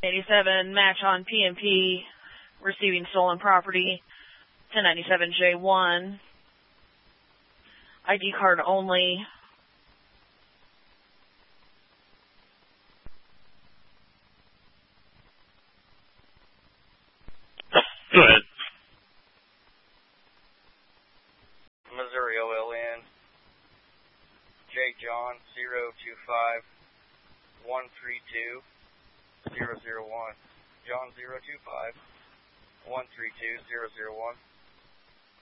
87 match on PMP, receiving stolen property. 1097J1. ID card only. Go ahead. Missouri OLN. J. John 025-132-001. John 025-132-001.